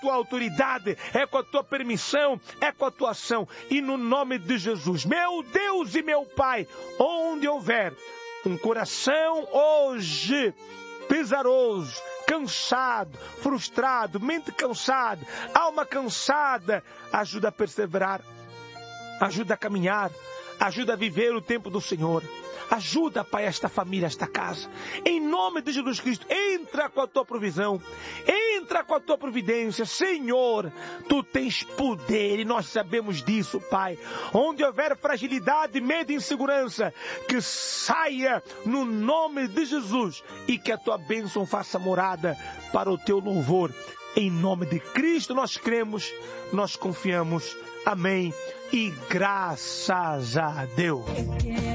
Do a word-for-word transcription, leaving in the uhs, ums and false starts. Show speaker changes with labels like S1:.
S1: tua autoridade, é com a tua permissão, é com a tua ação. E no nome de Jesus, meu Deus e meu Pai, onde houver um coração hoje pesaroso, cansado, frustrado, mente cansada, alma cansada, ajuda a perseverar, ajuda a caminhar, ajuda a viver o tempo do Senhor. Ajuda, Pai, esta família, esta casa. Em nome de Jesus Cristo, entra com a tua provisão, entra com a tua providência. Senhor, tu tens poder e nós sabemos disso, Pai. Onde houver fragilidade, medo e insegurança, que saia no nome de Jesus e que a tua bênção faça morada para o teu louvor. Em nome de Cristo nós cremos, nós confiamos. Amém. E graças a Deus.